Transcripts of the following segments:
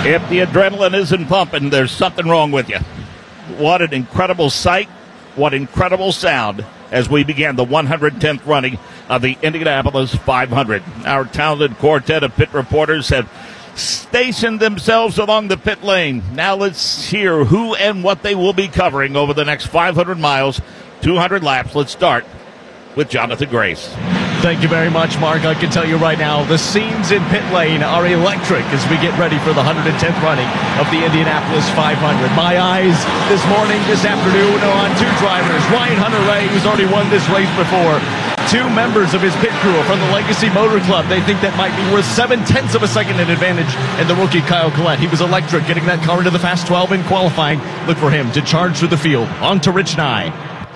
If the adrenaline isn't pumping, there's something wrong with you. What an incredible sight. What incredible sound as we began the 110th running of the Indianapolis 500. Our talented quartet of pit reporters have stationed themselves along the pit lane. Now let's hear who and what they will be covering over the next 500 miles, 200 laps. Let's start with Jonathan Grace. Thank you very much, Mark. I can tell you right now, the scenes in pit lane are electric as we get ready for the 110th running of the Indianapolis 500. My eyes this morning, this afternoon, are on two drivers. Ryan Hunter-Reay, who's already won this race before. Two members of his pit crew from the Legacy Motor Club. They think that might be worth 0.7 of a second in advantage. And the rookie Kyle Collette, he was electric, getting that car into the Fast 12 in qualifying. Look for him to charge through the field. On to Rich Nye.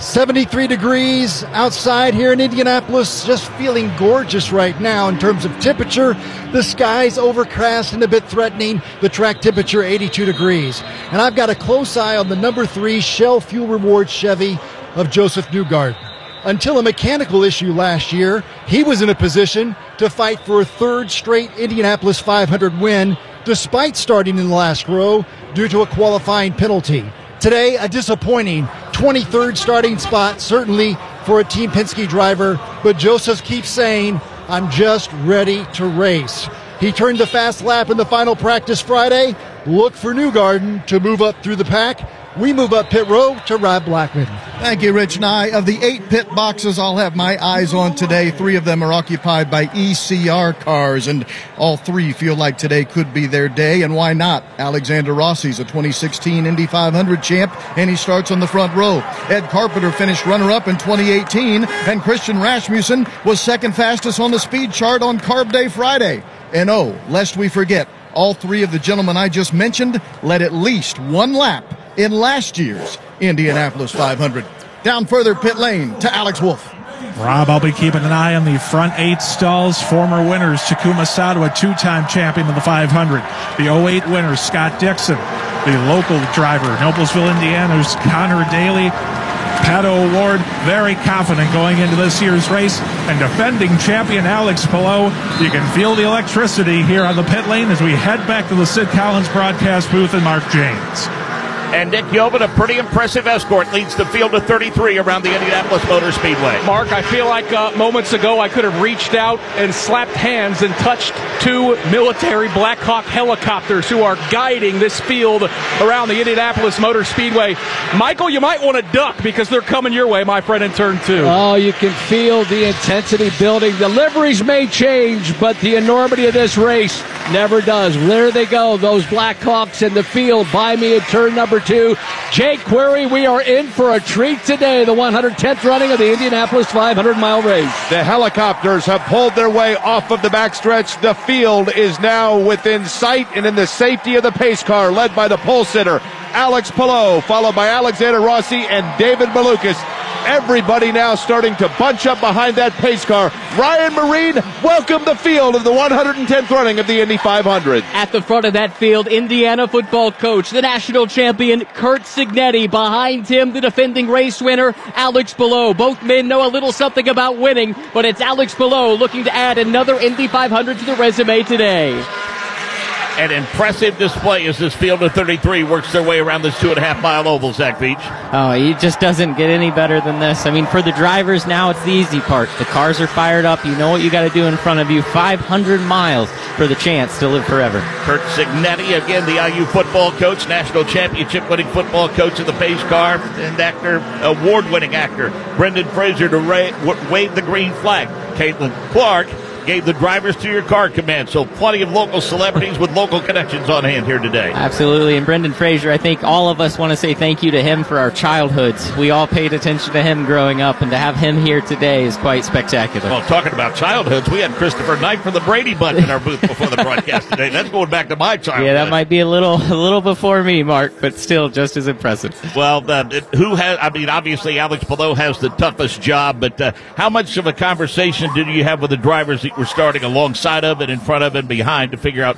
73 degrees outside here in Indianapolis, just feeling gorgeous right now in terms of temperature. The sky's overcast and a bit threatening. The track temperature 82 degrees. And I've got a close eye on the number 3 Shell Fuel Rewards Chevy of Joseph Newgarden. Until a mechanical issue last year, he was in a position to fight for a third straight Indianapolis 500 win, despite starting in the last row due to a qualifying penalty. Today, a disappointing 23rd starting spot, certainly for a Team Penske driver, but Joseph keeps saying, I'm just ready to race. He turned the fast lap in the final practice Friday. Look for Newgarden to move up through the pack. We move up pit row to Rob Blackman. Thank you, Rich Nye. Of the 8 pit boxes I'll have my eyes on today, 3 of them are occupied by ECR cars, and all 3 feel like today could be their day, and why not? Alexander Rossi's a 2016 Indy 500 champ, and he starts on the front row. Ed Carpenter finished runner-up in 2018, and Christian Rasmussen was second fastest on the speed chart on Carb Day Friday. And oh, lest we forget, all 3 of the gentlemen I just mentioned led at least one lap in last year's Indianapolis 500. Down further pit lane to Alex Wolf. Rob, I'll be keeping an eye on the front 8 stalls. Former winners, Takuma Sato, a 2-time champion of the 500. The 08 winner, Scott Dixon. The local driver, Noblesville, Indiana's Connor Daly. Pato Award, very confident going into this year's race. And defending champion Alex Palou. You can feel the electricity here on the pit lane as we head back to the Sid Collins broadcast booth and Mark James. And Nick Yeoman, a pretty impressive escort, leads the field of 33 around the Indianapolis Motor Speedway. Mark, I feel like moments ago I could have reached out and slapped hands and touched 2 military Black Hawk helicopters who are guiding this field around the Indianapolis Motor Speedway. Michael, you might want to duck because they're coming your way, my friend, in turn 2. Oh, you can feel the intensity building. The liveries may change, but the enormity of this race never does. There they go, those Black Hawks in the field by me at turn number 2. Jake Query, we are in for a treat today, the 110th running of the Indianapolis 500-mile race. The helicopters have pulled their way off of the backstretch. The field is now within sight and in the safety of the pace car, led by the pole sitter, Alex Palou, followed by Alexander Rossi and David Malukas. Everybody now starting to bunch up behind that pace car. Ryan Marine, welcome the field of the 110th running of the Indy 500. At the front of that field, Indiana football coach, the national champion, Kurt Signetti. Behind him, the defending race winner, Alex Palou. Both men know a little something about winning, but it's Alex Palou looking to add another Indy 500 to the resume today. An impressive display as this field of 33 works their way around this 2.5-mile oval, Zach Beach. Oh, he just doesn't get any better than this. I mean, for the drivers now, it's the easy part. The cars are fired up. You know what you got to do in front of you. 500 miles for the chance to live forever. Kurt Signetti, again, the IU football coach, national championship-winning football coach of the pace car, and actor, award-winning actor, Brendan Fraser to wave the green flag. Caitlin Clark gave the drivers to your car command. So plenty of local celebrities with local connections on hand here today. Absolutely. And Brendan Fraser, I think all of us want to say thank you to him for our childhoods. We all paid attention to him growing up, and to have him here today is quite spectacular. Well, talking about childhoods, we had Christopher Knight from the Brady Bunch in our booth before the broadcast today. That's going back to my childhood. Yeah, that might be a little before me, Mark, but still just as impressive. Well, obviously Alex Palou has the toughest job, but how much of a conversation did you have with the drivers that you were starting alongside of and in front of and behind to figure out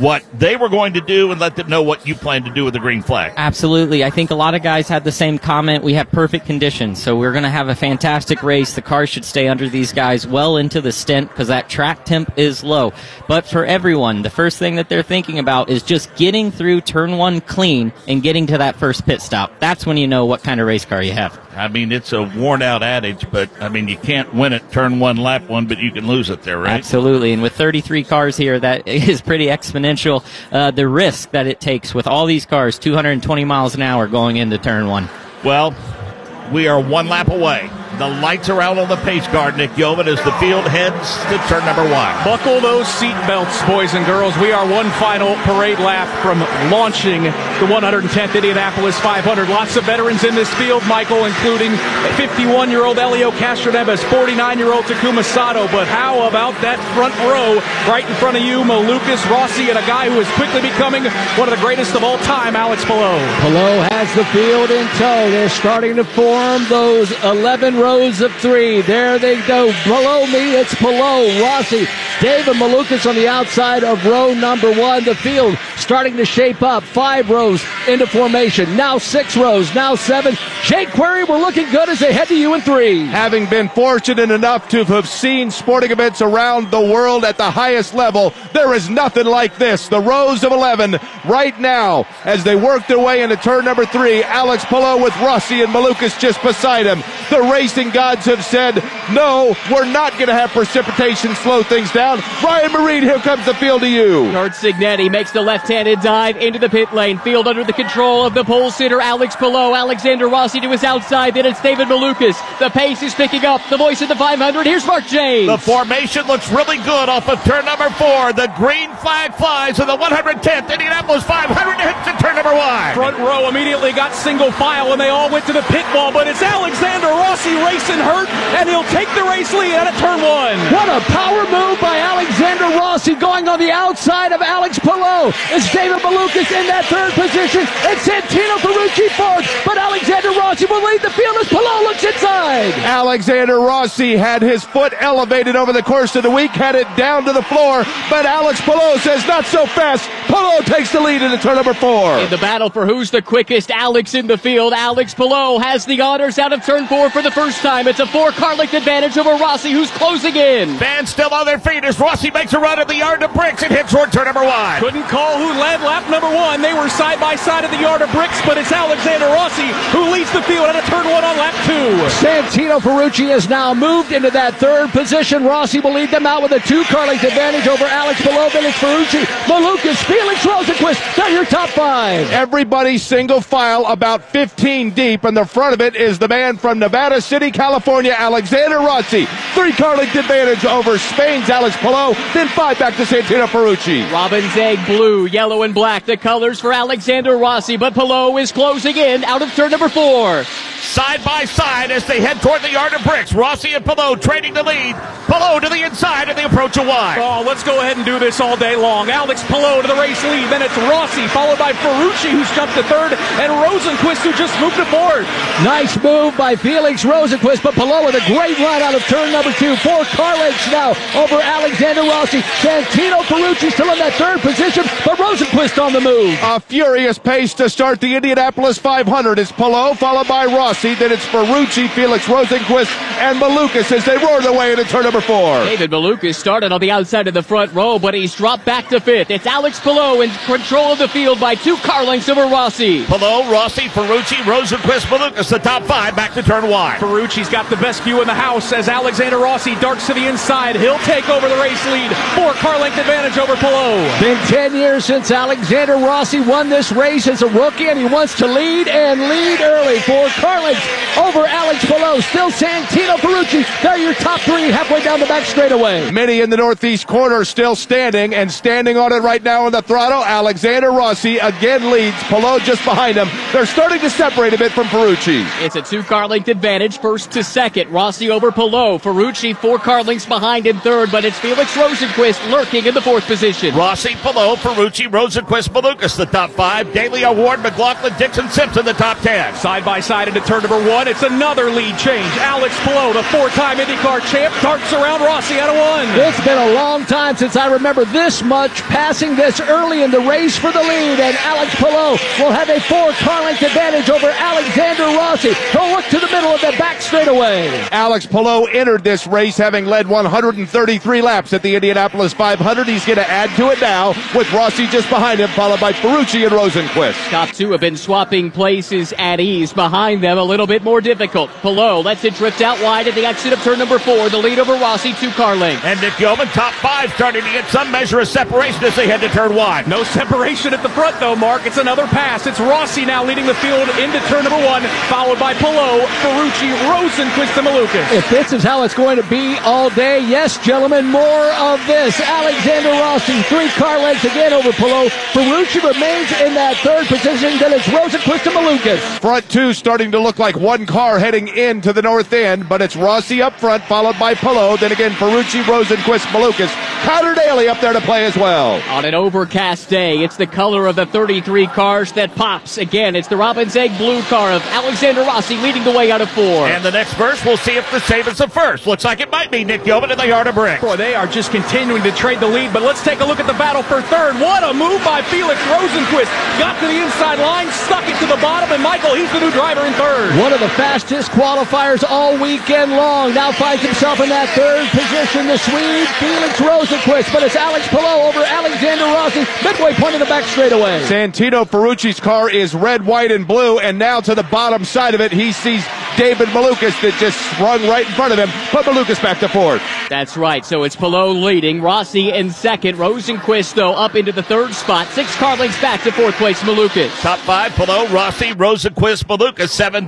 what they were going to do and let them know what you plan to do with the green flag. Absolutely. I think a lot of guys had the same comment. We have perfect conditions, so we're going to have a fantastic race. The cars should stay under these guys well into the stint because that track temp is low. But for everyone, the first thing that they're thinking about is just getting through turn one clean and getting to that first pit stop. That's when you know what kind of race car you have. I mean, it's a worn-out adage, but, I mean, you can't win it turn one, lap one, but you can lose it there, right? Absolutely, and with 33 cars here, that is pretty exponential. The risk that it takes with all these cars, 220 miles an hour going into turn one. Well, we are one lap away. The lights are out on the pace car, Nick Yeoman, as the field heads to turn number one. Buckle those seat belts, boys and girls. We are one final parade lap from launching the 110th Indianapolis 500. Lots of veterans in this field, Michael, including 51-year-old Elio Castroneves, 49-year-old Takuma Sato. But how about that front row right in front of you, Malukas Rossi, and a guy who is quickly becoming one of the greatest of all time, Alex Palou. Palou has the field in tow. They're starting to form those 11 rows of three. There they go. Below me, it's Palou, Rossi, David Malukas on the outside of row number one. The field starting to shape up. 5 rows into formation. Now 6 rows. Now 7. Jake Query, we're looking good as they head to you in 3. Having been fortunate enough to have seen sporting events around the world at the highest level, there is nothing like this. The rows of 11 right now as they work their way into turn number 3. Alex Palou with Rossi and Malukas just beside him. The racing gods have said, no, we're not going to have precipitation slow things down. Ryan Marine, here comes the field to you. Kurt Signetti makes the left-handed dive into the pit lane. Field under the control of the pole sitter, Alex Palou. Alexander Rossi to his outside. Then it's David Malukas. The pace is picking up. The voice of the 500. Here's Mark James. The formation looks really good off of turn number 4. The green flag flies in the 110th Indianapolis 500 hits at turn number 1. Front row immediately got single file and they all went to the pit wall, but it's Alexander Rossi racing hurt, and he'll take the race lead out of turn 1. What a power move by Alexander Rossi going on the outside of Alex Palou. It's David Malukas in that third position. It's Santino Ferrucci fourth, but Alexander Rossi will lead the field as Palou looks inside. Alexander Rossi had his foot elevated over the course of the week, had it down to the floor, but Alex Palou says not so fast. Palou takes the lead into turn number 4. In the battle for who's the quickest Alex in the field, Alex Palou has the honors out of turn 4 for the first time. It's a 4-car length advantage over Rossi, who's closing in. Fans still on their feet as Rossi makes a run at the yard of bricks and hits toward turn number 1. Couldn't call who led lap number 1. They were side by side at the yard of bricks, but it's Alexander Rossi who leads the field out of turn 1 on lap 2. Santino Ferrucci has now moved into that third position. Rossi will lead them out with a 2-car length advantage over Alex Palou. Then it's Ferrucci, Malukas, Felix Rosenquist. They're your top 5. Everybody single file about 15 deep, and the front of it is the man from Nevada City, California, Alexander Rossi. 3-car length advantage over Spain's Alex Palou, then 5 back to Santino Ferrucci. Robin's egg blue, yellow, and black, the colors for Alexander Rossi, but Palou is closing in out of turn number 4. Side by side as they head toward the yard of bricks. Rossi and Palou trading the lead. Palou to the inside and the approach a wide. Oh, let's go ahead and do this all day long. Alex Palou to the race lead. Then it's Rossi, followed by Ferrucci, who's jumped to third, and Rosenquist, who just moved to fourth. Nice move by Felix Rosenquist, but Palou with a great run out of turn number 2. 4-car lengths now over Alexander Rossi. Santino Ferrucci still in that third position, but Rosenquist on the move. A furious pace to start the Indianapolis 500. It's Palou, followed by Rossi. Then it's Ferrucci, Felix Rosenquist, and Malukas as they roar their way into turn number 4. David Malukas started on the outside of the front row, but he's dropped back to 5th. It's Alex Palou in control of the field by 2-car lengths over Rossi. Palou, Rossi, Ferrucci, Rosenquist, Malukas, the top 5 back to turn 1. Ferrucci's got the best view in the house as Alexander Rossi darts to the inside. He'll take over the race lead. 4-car length advantage over Palou. Been 10 years since Alexander Rossi won this race as a rookie, and he wants to lead and lead early. 4-car lengths over Alex Palou. Still Santino Ferrucci. They're your top 3 halfway down the back straightaway. Many in the northeast corner still standing, and standing on it right now on the throttle. Alexander Rossi again leads. Palou just behind him. They're starting to separate a bit from Ferrucci. It's a 2-car length advantage, first to second. Rossi over Palou. Ferrucci 4-car lengths behind in third, but it's Felix Rosenquist lurking in the 4th position. Rossi, Palou, Ferrucci, Rosenquist, Malukas, the top 5. Daily Award, McLaughlin, Dixon, Simpson, the top 10. Side by side into turn turn number 1. It's another lead change. Alex Palou, the 4-time IndyCar champ, darts around Rossi out of 1. It's been a long time since I remember this much passing this early in the race for the lead, and Alex Palou will have a 4-car length advantage over Alexander Rossi. He'll look to the middle of the back straightaway. Alex Palou entered this race having led 133 laps at the Indianapolis 500. He's going to add to it now with Rossi just behind him, followed by Ferrucci and Rosenqvist. Top two have been swapping places at ease. Behind them, a little bit more difficult. Palou lets it drift out wide at the exit of turn number 4. The lead over Rossi, 2-car length. And Nick Yeoman, top 5, starting to get some measure of separation as they head to turn 1. No separation at the front, though, Mark. It's another pass. It's Rossi now leading the field into turn number 1, followed by Palou, Ferrucci, Rosenqvist, and Malukas. If this is how it's going to be all day, yes, gentlemen, more of this. Alexander Rossi, 3-car lengths again over Palou. Ferrucci remains in that 3rd position. Then it's Rosenqvist and Malukas. Front 2 starting to look like one car heading into the north end, but it's Rossi up front, followed by Palou. Then again, Ferrucci, Rosenqvist, Malukas. Connor Daly up there to play as well. On an overcast day, it's the color of the 33 cars that pops. Again, it's the Robin's Egg blue car of Alexander Rossi leading the way out of 4. And the next verse, we'll see if the same is the first. Looks like it might be Nick Yeoman in the Yard of Bricks. Boy, they are just continuing to trade the lead, but let's take a look at the battle for 3rd. What a move by Felix Rosenqvist. Got to the inside line, stuck it to the bottom, and Michael, he's the new driver in 3rd. One of the fastest qualifiers all weekend long. Now finds himself in that 3rd position, the Swede, Felix Rosenqvist. But it's Alex Palou over Alexander Rossi, midway point in the back straightaway. Santino Ferrucci's car is red, white, and blue, and now to the bottom side of it, he sees David Malukas that just sprung right in front of him. Put Malukas back to 4th. That's right. So it's Palou leading, Rossi in 2nd. Rosenqvist, though, up into the 3rd spot. 6-car lengths back to 4th place, Malukas. Top 5, Palou, Rossi, Rosenqvist, Malukas.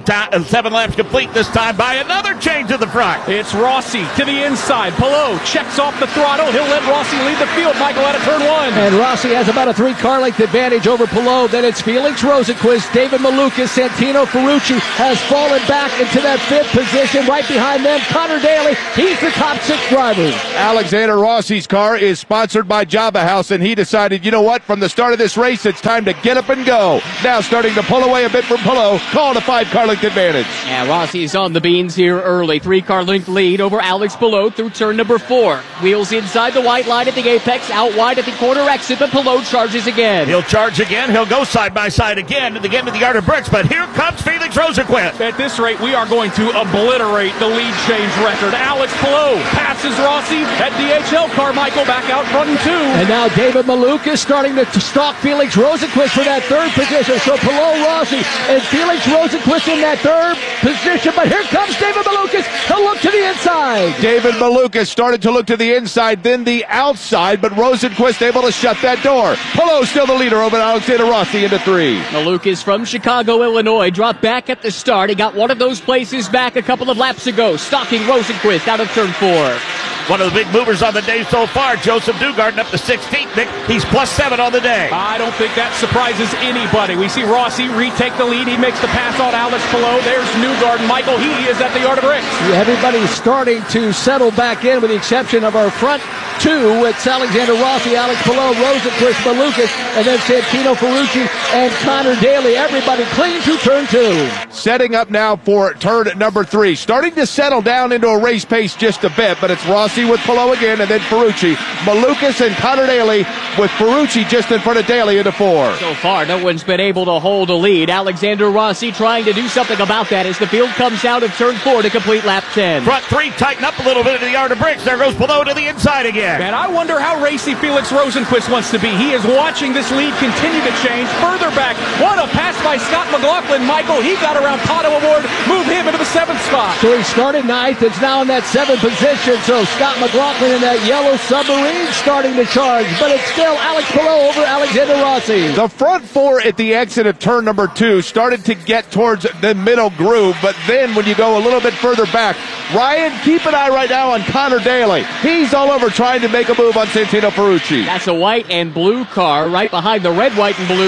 7 laps complete this time by another change to the front. It's Rossi to the inside. Palou checks off the throttle. He'll let Rossi lead the field. Michael out of turn 1. And Rossi has about a 3-car length advantage over Palou. Then it's Felix Rosenqvist, David Malukas, Santino Ferrucci has fallen back into that 5th position. Right behind them, Connor Daly. He's the top 6 drivers. Alexander Rossi's car is sponsored by Java House, and he decided, you know what, from the start of this race, it's time to get up and go. Now starting to pull away a bit from Palou, called a 5-car length advantage. Yeah, Rossi's on the beans here early. 3-car length lead over Alex Palou through turn number 4. Wheels inside the white line at the apex, out wide at the corner exit, but Palou charges again. He'll charge again. He'll go side by side again to the end of the Yard of Bricks, but here comes Felix Rosenqvist. At this rate, we are going to obliterate the lead change record. Alex Palou passes Rossi. That DHL car, Michael, back out front in 2. And now David Malukas starting to stalk Felix Rosenqvist for that 3rd position. So Palou, Rossi, and Felix Rosenqvist in that 3rd position. But here comes David Malukas. He'll look to the inside. David Malukas started to look to the inside, then the outside, but Rosenqvist able to shut that door. Palou still the leader over Alexander Rossi into 3. Malukas from Chicago, Illinois, dropped back at the start. He got one of those places back a couple of laps ago, stalking Rosenqvist out of turn 4. One of the big movers on the day so far, Joseph Newgarden up to 16th. Nick, he's +7 on the day. I don't think that surprises anybody. We see Rossi retake the lead. He makes the pass on Alex Palou. There's Newgarden. Michael, he is at the Yard of Bricks. Everybody's starting to settle back in with the exception of our front 2. It's Alexander Rossi, Alex Palou, Rosenqvist, Malukas, and then Santino Ferrucci and Connor Daly. Everybody clean to turn 2. Setting up now for turn number 3. Starting to settle down into a race pace just a bit, but it's Rossi with Palou again, and then Ferrucci. Malukas and Connor Daly with Ferrucci just in front of Daly into 4. So far, no one's been able to hold a lead. Alexander Rossi trying to do something about that as the field comes out of turn 4 to complete lap 10. Front 3 tighten up a little bit into the Yard of Bricks. There goes Palou to the inside again. And I wonder how racy Felix Rosenqvist wants to be. He is watching this lead continue to change. Further back, what a pass by Scott McLaughlin. Michael, he got around Pato Award, move him into the 7th spot. So he started 9th. It's now in that 7th position. So Scott McLaughlin in that yellow submarine starting to charge. But it's still Alex Palou over Alexander Rossi. The front 4 at the exit of turn number 2 started to get towards the middle groove, but then when you go a little bit further back, Ryan, keep an eye right now on Connor Daly. He's all over trying to make a move on Santino Ferrucci. That's a white and blue car right behind the red, white, and blue machine.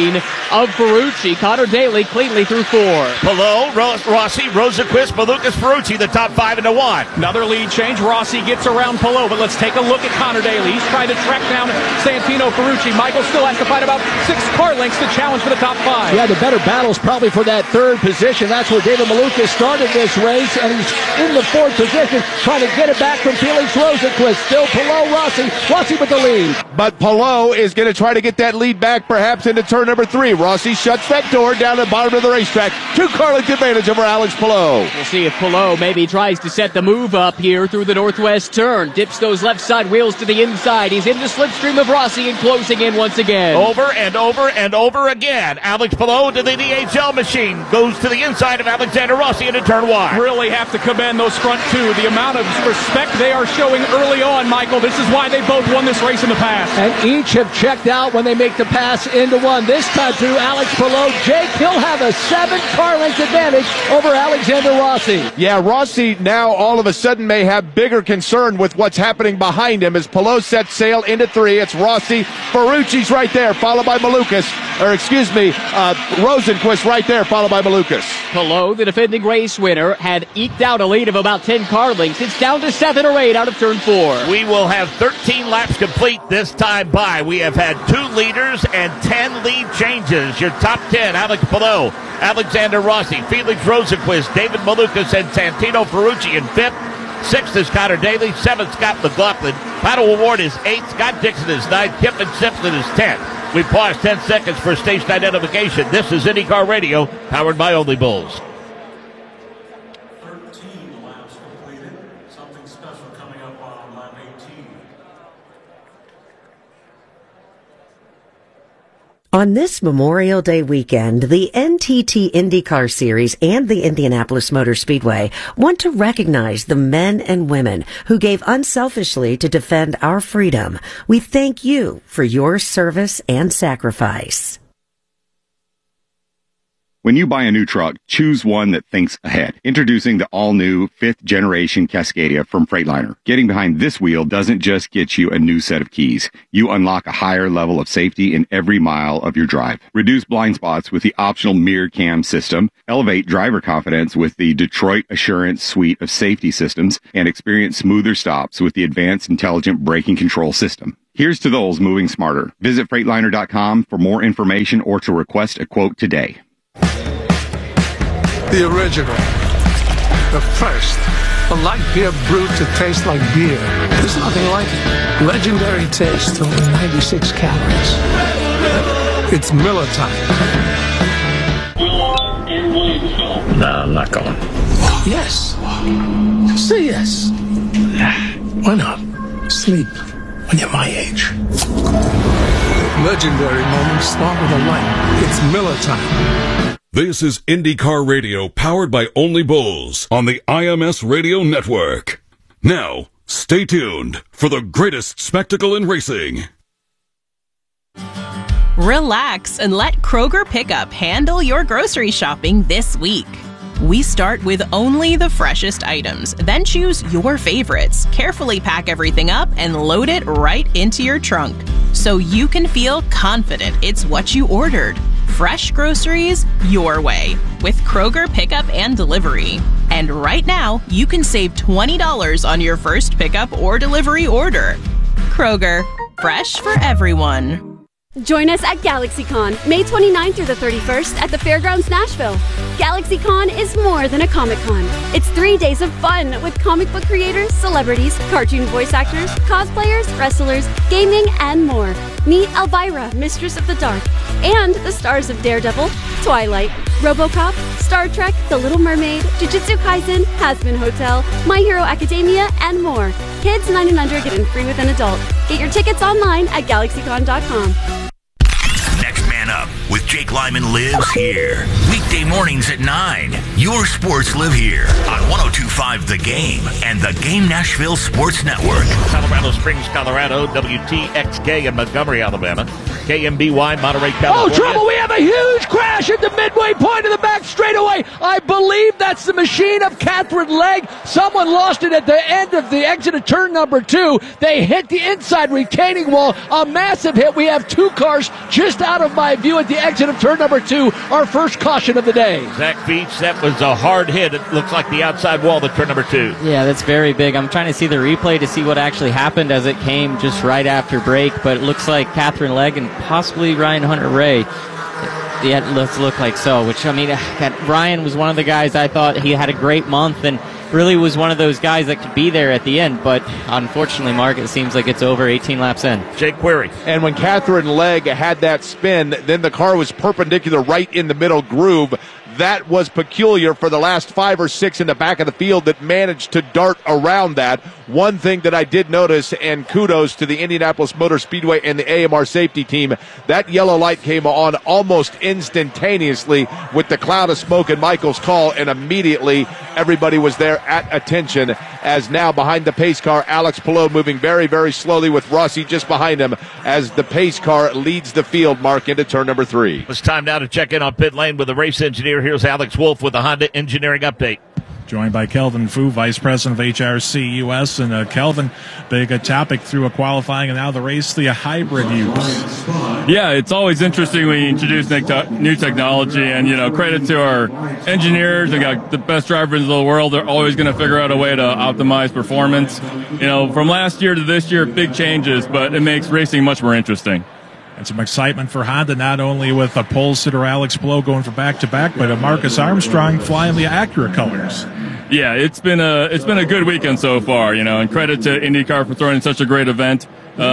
machine of Ferrucci. Connor Daly cleanly through 4. Below, Rossi, Rosenquist, Malukas, Ferrucci, the top 5 into 1. Another lead change. Rossi gets around Palou, but let's take a look at Connor Daly. He's trying to track down Santino Ferrucci. Michael still has to fight about 6 car lengths to challenge for the top 5. Yeah, the better battle's probably for that 3rd position. That's where David Malukas started this race, and he's in the 4th position, trying to get it back from Felix Rosenquist. Still Palou, Rossi with the lead. But Palou is going to try to get that lead back, perhaps into turn number 3. Rossi shuts that door down at the bottom of the racetrack. 2 car length advantage over Alex Palou. We'll see if Palou maybe tries to set the move up here through the northwest turn. Dips those left side wheels to the inside. He's in the slipstream of Rossi and closing in once again. Over and over and over again. Alex Palou to the DHL machine. Goes to the inside of Alexander Rossi into turn 1. Really have to commend those front 2. The amount of respect they are showing early on, Michael. This is why they both won this race in the past. And each have checked out when they make the pass into 1. This time through Alex Palou. Jake, he'll have a 7 car length advantage over Alexander Rossi. Yeah, Rossi now all of a sudden may have bigger concern with what's happening behind him as Palou sets sail into 3. It's Rossi. Ferrucci's right there, followed by Malukas. Rosenquist right there, followed by Malukas. Palou, the defending race winner, had eked out a lead of about 10 car lengths. It's down to 7 or 8 out of turn 4. We will have 13 laps complete this time by. We have had 2 leaders and 10 lead changes. Your top 10, Alex Palou, Alexander Rossi, Felix Rosenquist, David Malukas, and Santino Ferrucci in 5th. 6th is Connor Daly. 7th, Scott McLaughlin. Paddle Award is 8th. Scott Dixon is 9th. Kipman Simpson is 10th. We pause 10 seconds for station identification. This is IndyCar Radio, powered by Only Bulls. 13 laps completed. Something special coming up on lap 18. On this Memorial Day weekend, the NTT IndyCar Series and the Indianapolis Motor Speedway want to recognize the men and women who gave unselfishly to defend our freedom. We thank you for your service and sacrifice. When you buy a new truck, choose one that thinks ahead. Introducing the all-new 5th-generation Cascadia from Freightliner. Getting behind this wheel doesn't just get you a new set of keys. You unlock a higher level of safety in every mile of your drive. Reduce blind spots with the optional mirror cam system. Elevate driver confidence with the Detroit Assurance suite of safety systems. And experience smoother stops with the advanced intelligent braking control system. Here's to those moving smarter. Visit Freightliner.com for more information or to request a quote today. The original. The first. A light beer brewed to taste like beer. There's nothing like it. Legendary taste, only 96 calories. It's Miller time. No, I'm not going. Yes. Say yes. Why not? Sleep when you're my age. Legendary moments start with a light. It's Miller time. This is IndyCar Radio, powered by Only Bulls on the IMS Radio Network. Now, stay tuned for the greatest spectacle in racing. Relax and let Kroger Pickup handle your grocery shopping this week. We start with only the freshest items, then choose your favorites, carefully pack everything up, and load it right into your trunk, so you can feel confident it's what you ordered. Fresh groceries your way with Kroger Pickup and Delivery. And right now, you can save $20 on your first pickup or delivery order. Kroger, fresh for everyone. Join us at GalaxyCon, May 29th through the 31st at the Fairgrounds Nashville. GalaxyCon is more than a Comic-Con. It's 3 days of fun with comic book creators, celebrities, cartoon voice actors, cosplayers, wrestlers, gaming, and more. Meet Elvira, Mistress of the Dark, and the stars of Daredevil, Twilight, RoboCop, Star Trek, The Little Mermaid, Jujutsu Kaisen, Hazbin Hotel, My Hero Academia, and more. Kids 9 and under get in free with an adult. Get your tickets online at GalaxyCon.com. Next Man Up with Jake Lyman lives here. Weekday mornings at 9. Your sports live here on 102.5 The Game and The Game Nashville Sports Network. Colorado Springs, Colorado, WTXK in Montgomery, Alabama. KMBY, Monterey, California. Oh, trouble! We have a huge crash at the midway point of the back straightaway. I believe that's the machine of Catherine Legg. Someone lost it at the end of the exit of turn number 2. They hit the inside retaining wall. A massive hit. We have 2 cars just out of my view at the exit of turn number 2. Our first caution of the day. Zach Beach, that was a hard hit. It looks like the outside wall of turn number 2. Yeah, that's very big. I'm trying to see the replay to see what actually happened as it came just right after break, but it looks like Catherine Legg and possibly Ryan Hunter-Reay. Yeah, let's look like so, which, I mean, Ryan was one of the guys I thought he had a great month and really was one of those guys that could be there at the end, but unfortunately, Mark, it seems like it's over 18 laps in. Jake Query. And when Catherine Legg had that spin, then the car was perpendicular right in the middle groove. That was peculiar for the last 5 or 6 in the back of the field that managed to dart around that. One thing that I did notice, and kudos to the Indianapolis Motor Speedway and the AMR safety team, that yellow light came on almost instantaneously with the cloud of smoke and Michael's call, and immediately everybody was there at attention, as now behind the pace car, Alex Palou moving very, very slowly with Rossi just behind him as the pace car leads the field, Mark, into turn number 3. It's time now to check in on pit lane with the race engineer. Here's Alex Wolf with the Honda Engineering Update. Joined by Kelvin Fu, Vice President of HRC US. And Kelvin, big topic through a qualifying and now the race, the hybrid use. Yeah, it's always interesting when you introduce new technology, and, you know, credit to our engineers. They got the best drivers in the world. They're always going to figure out a way to optimize performance. You know, from last year to this year, big changes, but it makes racing much more interesting. And some excitement for Honda, not only with a pole sitter Alex Palou going for back-to-back, but a Marcus Armstrong flying the Acura colors. Yeah, it's been a good weekend so far, you know, and credit to IndyCar for throwing such a great event.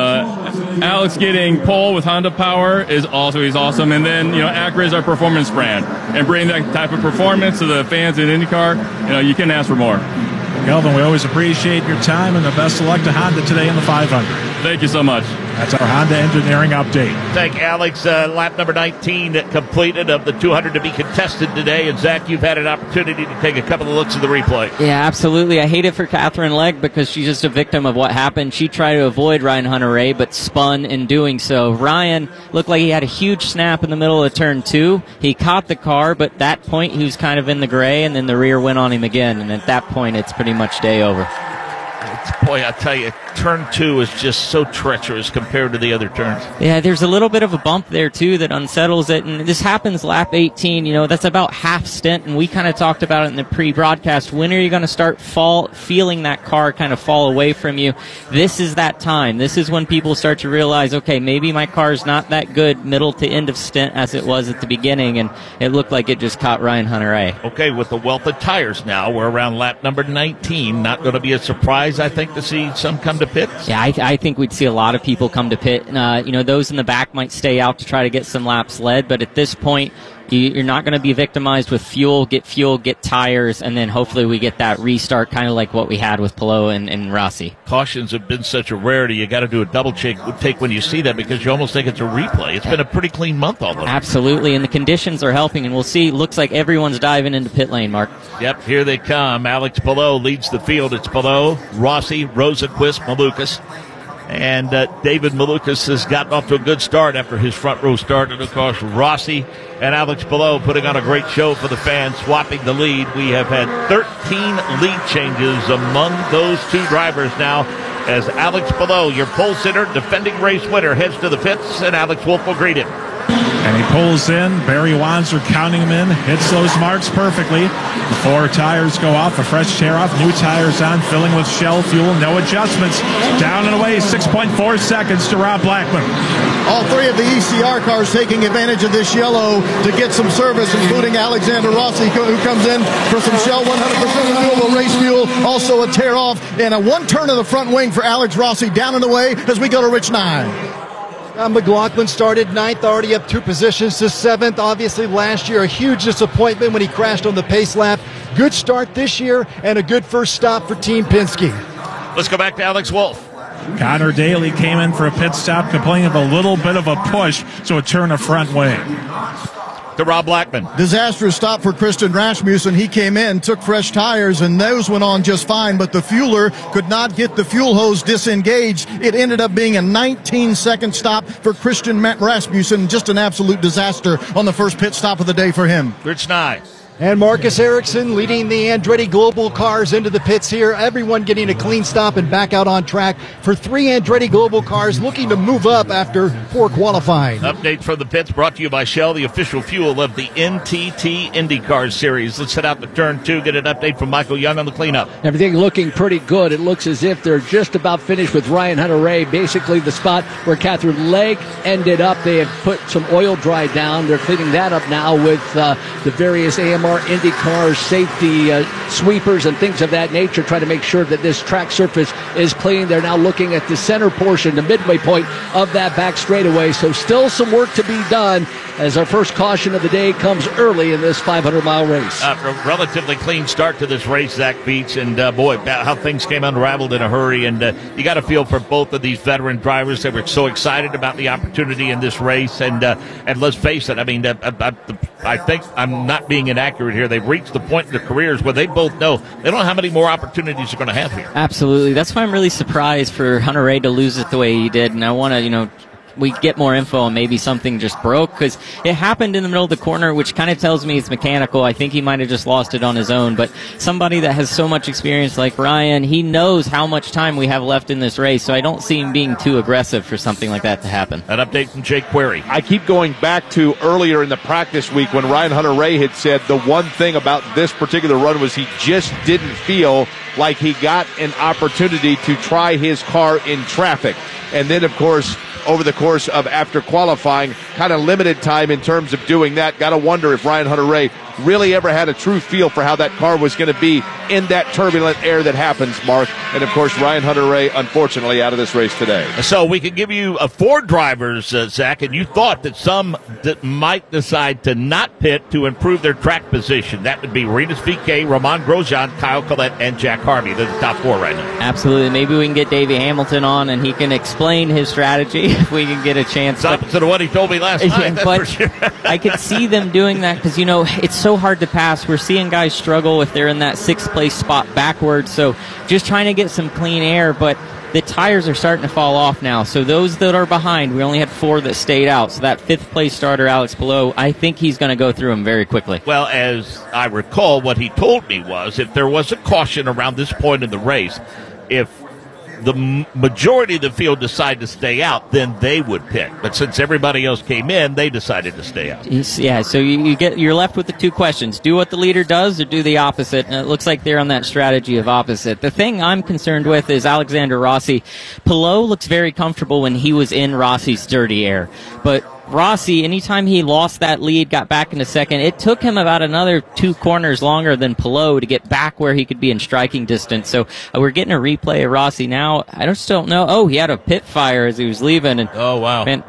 Alex getting pole with Honda power he's awesome. And then, you know, Acura is our performance brand, and bringing that type of performance to the fans in IndyCar, you know, you couldn't ask for more. Kelvin, we always appreciate your time, and the best of luck to Honda today in the 500. Thank you so much. That's our Honda Engineering Update. Thank Alex. Lap number 19 completed of the 200 to be contested today. And Zach, you've had an opportunity to take a couple of looks at the replay. Yeah, absolutely. I hate it for Catherine Legg because she's just a victim of what happened. She tried to avoid Ryan Hunter-Reay, but spun in doing so. Ryan looked like he had a huge snap in the middle of turn 2. He caught the car, but at that point he was kind of in the gray, and then the rear went on him again. And at that point, it's pretty much day over. Boy, I tell you, turn 2 is just so treacherous compared to the other turns. Yeah, there's a little bit of a bump there, too, that unsettles it. And this happens lap 18. You know, that's about half stint. And we kind of talked about it in the pre-broadcast. When are you going to start feeling that car kind of fall away from you? This is that time. This is when people start to realize, okay, maybe my car's not that good middle to end of stint as it was at the beginning. And it looked like it just caught Ryan Hunter-Reay. Okay, with the wealth of tires now, we're around lap number 19. Not going to be a surprise, I think, to see some come to pits. Yeah, I think we'd see a lot of people come to pit. You know, those in the back might stay out to try to get some laps led, but at this point, you're not going to be victimized with fuel, get tires, and then hopefully we get that restart, kind of like what we had with Palou and Rossi. Cautions have been such a rarity. You got to do a double take when you see that, because you almost think it's a replay. It's been a pretty clean month all of it. Absolutely, and the conditions are helping, and we'll see. Looks like everyone's diving into pit lane, Mark. Yep, here they come. Alex Palou leads the field. It's Palou, Rossi, Rosenquist, Malukas. And David Malukas has gotten off to a good start after his front row start. And, of course, Rossi and Alex Palou putting on a great show for the fans, swapping the lead. We have had 13 lead changes among those two drivers now, as Alex Palou, your pole sitter, defending race winner, heads to the pits, and Alex Wolf will greet him. And he pulls in. Barry Wanzer counting him in. Hits those marks perfectly. The 4 tires go off. A fresh tear off. New tires on. Filling with Shell fuel. No adjustments. Down and away. 6.4 seconds to Rob Blackman. All 3 of the ECR cars taking advantage of this yellow to get some service, including Alexander Rossi, who comes in for some Shell 100% renewable race fuel. Also a tear off and a 1 turn of the front wing for Alex Rossi. Down and away as we go to Rich 9. McLaughlin started 9th, already up 2 positions to 7th. Obviously, last year, a huge disappointment when he crashed on the pace lap. Good start this year and a good first stop for Team Penske. Let's go back to Alex Wolf. Connor Daly came in for a pit stop, complaining of a little bit of a push, so a turn of front wing. to Rob Blackman. Disastrous stop for Christian Rasmussen. He came in, took fresh tires, and those went on just fine, but the fueler could not get the fuel hose disengaged. It ended up being a 19-second stop for Christian Rasmussen. Just an absolute disaster on the first pit stop of the day for him. Rich Nye. And Marcus Ericsson leading the Andretti Global cars into the pits here. Everyone getting a clean stop and back out on track for 3 Andretti Global cars looking to move up after poor qualifying. Updates from the pits brought to you by Shell, the official fuel of the NTT IndyCar Series. Let's head out to turn 2, get an update from Michael Young on the cleanup. Everything looking pretty good. It looks as if they're just about finished with Ryan Hunter-Reay. Basically the spot where Catherine Legg ended up. They have put some oil dry down. They're cleaning that up now with the various AMR IndyCar safety sweepers and things of that nature, trying to make sure that this track surface is clean. They're now looking at the center portion, the midway point of that back straightaway. So still some work to be done as our first caution of the day comes early in this 500-mile race. A relatively clean start to this race, Zach Beach, and boy, how things came unraveled in a hurry. And you got to feel for both of these veteran drivers. They were so excited about the opportunity in this race, and let's face it. I mean, I think I'm not being inaccurate here. They've reached the point in their careers where they both know they don't know how many more opportunities they're going to have here. Absolutely. That's why I'm really surprised for Hunter-Reay to lose it the way he did, and I want to, we get more info and maybe something just broke, because it happened in the middle of the corner, which kind of tells me it's mechanical. I think he might have just lost it on his own, but somebody that has so much experience like Ryan, he knows how much time we have left in this race, so I don't see him being too aggressive for something like that to happen. An update from Jake Query. I keep going back to earlier in the practice week when Ryan Hunter-Reay had said the one thing about this particular run was he just didn't feel like he got an opportunity to try his car in traffic. And then, of course, over the course of after qualifying, kind of limited time in terms of doing that. Got to wonder if Ryan Hunter-Reay really ever had a true feel for how that car was going to be in that turbulent air that happens, Mark. And, of course, Ryan Hunter-Reay, unfortunately, out of this race today. So we could give you 4 drivers, Zach, and you thought that some that might decide to not pit to improve their track position. That would be Rinus VeeKay, Romain Grosjean, Kyle Collette, and Jack Harvey. They're the top 4 right now. Absolutely. Maybe we can get Davey Hamilton on and he can explain his strategy if we can get a chance. It's opposite of what he told me last night, that's for sure. I could see them doing that because, it's so hard to pass. We're seeing guys struggle if they're in that 6th place spot backwards. So just trying to get some clean air, but the tires are starting to fall off now. So those that are behind, we only had 4 that stayed out. So that 5th place starter, Alex Palou, I think he's going to go through them very quickly. Well, as I recall, what he told me was if there was a caution around this point in the race, if the majority of the field decided to stay out, then they would pit. But since everybody else came in, they decided to stay out. Yeah, so you're left with the 2 questions. Do what the leader does or do the opposite? And it looks like they're on that strategy of opposite. The thing I'm concerned with is Alexander Rossi. Palou looks very comfortable when he was in Rossi's dirty air. But Rossi, anytime he lost that lead, got back into second, it took him about another 2 corners longer than Palou to get back where he could be in striking distance. So we're getting a replay of Rossi now. I just don't know. Oh, he had a pit fire as he was leaving. And, oh, wow. Man,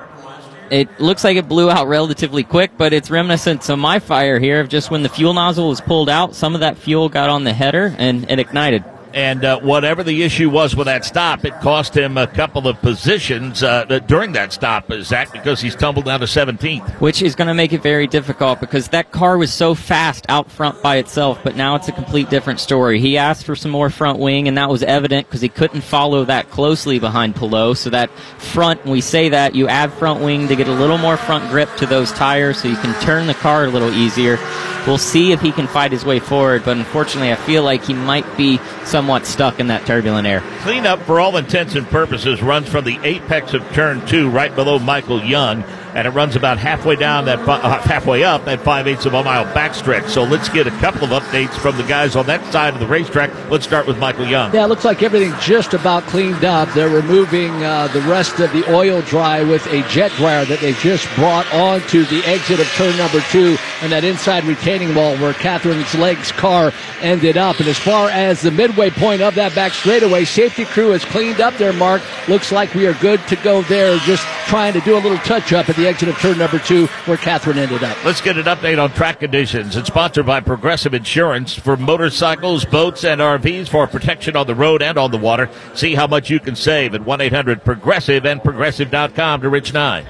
it looks like it blew out relatively quick, but it's reminiscent of my fire here of just when the fuel nozzle was pulled out, some of that fuel got on the header and it ignited. And whatever the issue was with that stop, it cost him a couple of positions during that stop, Zach, because he's tumbled down to 17th. Which is going to make it very difficult because that car was so fast out front by itself, but now it's a complete different story. He asked for some more front wing, and that was evident because he couldn't follow that closely behind Palou. So that front, when we say that, you add front wing to get a little more front grip to those tires so you can turn the car a little easier. We'll see if he can fight his way forward, but unfortunately I feel like he might be somewhat stuck in that turbulent air. Cleanup, for all intents and purposes, runs from the apex of turn 2 right below Michael Young, and it runs about halfway down that halfway up that 5/8 of a mile backstretch. So let's get a couple of updates from the guys on that side of the racetrack. Let's start with Michael Young. Yeah, it looks like everything just about cleaned up. They're removing the rest of the oil dry with a jet dryer that they just brought onto the exit of turn number 2 and that inside retaining wall where Catherine Legg's car ended up. And as far as the midway point of that back straightaway, safety crew has cleaned up their mark. Looks like we are good to go there, just trying to do a little touch-up at the exit of turn number 2 where Catherine ended up. Let's get an update on track conditions. It's sponsored by Progressive Insurance for motorcycles, boats, and RVs for protection on the road and on the water. See how much you can save at 1-800-PROGRESSIVE and Progressive.com to Rich 9.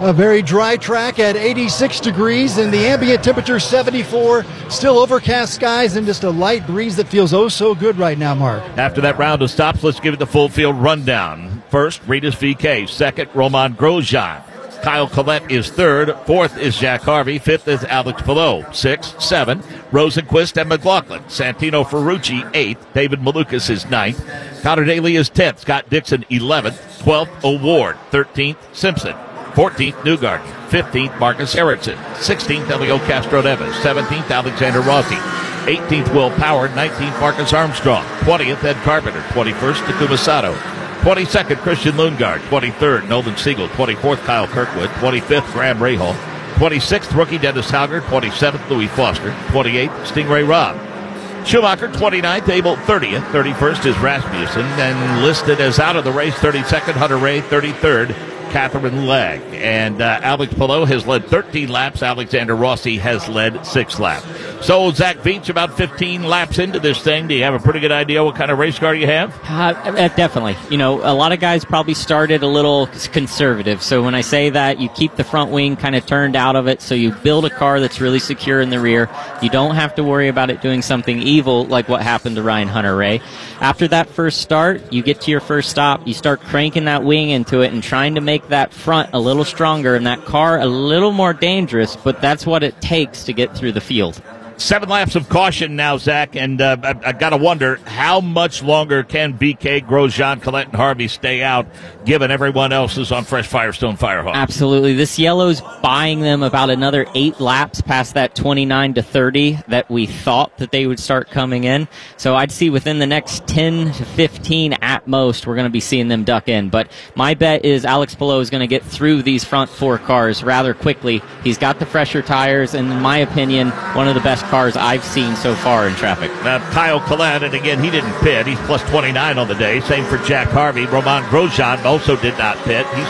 A very dry track at 86 degrees and the ambient temperature 74. Still overcast skies and just a light breeze that feels oh so good right now, Mark. After that round of stops, let's give it the full field rundown. First, Ritas VeeKay. Second, Romain Grosjean. Kyle Collette is third. Fourth is Jack Harvey. Fifth is Alex Palou. 6, 7, Rosenquist and McLaughlin. Santino Ferrucci, 8th. David Malukas is 9th. Connor Daly is 10th. Scott Dixon, 11th. 12th, O'Ward. 13th, Simpson. 14th, Newgarden. 15th, Marcus Ericsson. 16th, Elio Castro-Neves. 17th, Alexander Rossi. 18th, Will Power. 19th, Marcus Armstrong. 20th, Ed Carpenter. 21st, Takuma Sato. 22nd, Christian Lundgaard. 23rd, Nolan Siegel. 24th, Kyle Kirkwood. 25th, Graham Rahal. 26th, rookie Dennis Hauger. 27th, Louis Foster. 28th, Stingray Robb. Schumacher, 29th, Abel, 30th. 31st is Rasmussen. And listed as out of the race, 32nd, Hunter Ray. 33rd, Catherine Legg. And Alex Palou has led 13 laps. Alexander Rossi has led 6 laps. So, Zach Veach, about 15 laps into this thing, do you have a pretty good idea what kind of race car you have? Definitely. You know, a lot of guys probably started a little conservative. So when I say that, you keep the front wing kind of turned out of it, so you build a car that's really secure in the rear. You don't have to worry about it doing something evil like what happened to Ryan Hunter-Reay. After that first start, you get to your first stop, you start cranking that wing into it and trying to make that front a little stronger and that car a little more dangerous, but that's what it takes to get through the field. 7 laps of caution now, Zach, and I got to wonder, how much longer can VeeKay, Grosjean, Collette, and Harvey stay out, given everyone else is on fresh Firestone Firehawk? Absolutely. This yellow's buying them about another 8 laps past that 29 to 30 that we thought that they would start coming in. So I'd see within the next 10 to 15 at most, we're going to be seeing them duck in. But my bet is Alex Palou is going to get through these front 4 cars rather quickly. He's got the fresher tires, and in my opinion, one of the best cars I've seen so far in traffic. Now, Kyle Collette, and again, he didn't pit. He's plus 29 on the day. Same for Jack Harvey. Romain Grosjean also did not pit. He's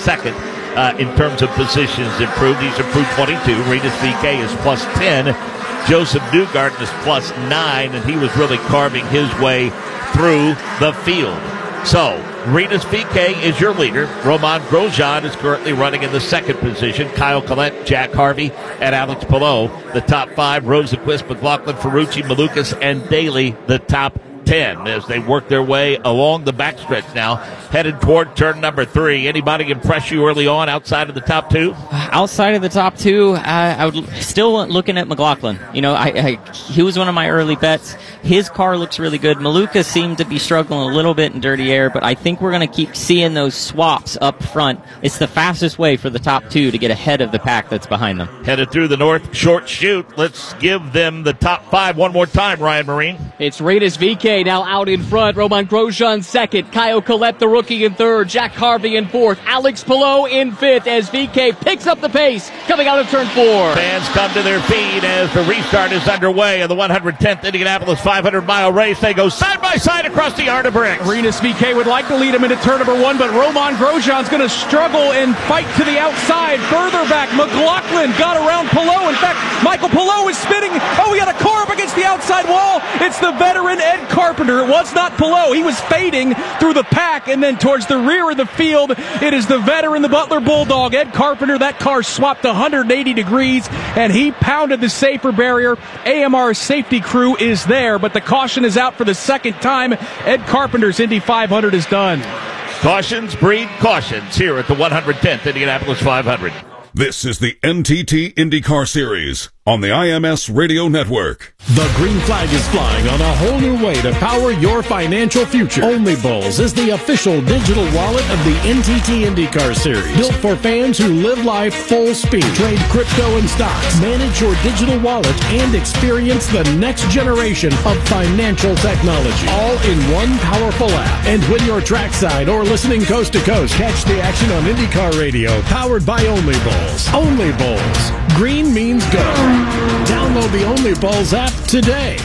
22nd in terms of positions improved. He's improved 22. Ritas VeeKay is plus 10. Joseph Newgarden is plus 9, and he was really carving his way through the field. So, Ritas VeeKay is your leader. Romain Grosjean is currently running in the second position. Kyle Collette, Jack Harvey, and Alex Palou. The top 5, Rosenquist, McLaughlin, Ferrucci, Malukas, and Daly, the top 10 as they work their way along the backstretch now, headed toward turn number 3. Anybody impress you early on outside of the top 2? Outside of the top 2, I would still looking at McLaughlin. You know, he was one of my early bets. His car looks really good. Maluka seemed to be struggling a little bit in dirty air, but I think we're going to keep seeing those swaps up front. It's the fastest way for the top 2 to get ahead of the pack that's behind them. Headed through the north short chute. Let's give them the top 5 one more time, Ryan Marine. It's Ritas VeeKay now out in front. Romain Grosjean second. Kyle Collette, the rookie, in third. Jack Harvey in fourth. Alex Palou in fifth as VeeKay picks up the pace coming out of turn 4. Fans come to their feet as the restart is underway of the 110th Indianapolis 500-mile race. They go side by side across the yard of bricks. Ritas VeeKay would like to lead him into turn number 1, but Romain Grosjean's going to struggle and fight to the outside. Further back, McLaughlin got around Palou. In fact, Michael Palou is spinning. Oh, we got a car up against the outside wall. It's the veteran Ed Carpenter. It was not Palou. He was fading through the pack, and then towards the rear of the field, it is the veteran, the Butler Bulldog, Ed Carpenter. That car swapped 180 degrees, and he pounded the safer barrier. AMR's safety crew is there, but the caution is out for the second time. Ed Carpenter's Indy 500 is done. Cautions breed cautions here at the 110th Indianapolis 500. This is the NTT IndyCar Series on the IMS Radio Network. The green flag is flying on a whole new way to power your financial future. Only Bulls is the official digital wallet of the NTT IndyCar Series. Built for fans who live life full speed. Trade crypto and stocks. Manage your digital wallet and experience the next generation of financial technology. All in one powerful app. And when you're trackside or listening coast to coast, catch the action on IndyCar Radio, powered by Only Bulls. Only Bulls. Green means go. Download the Only Bulls app today.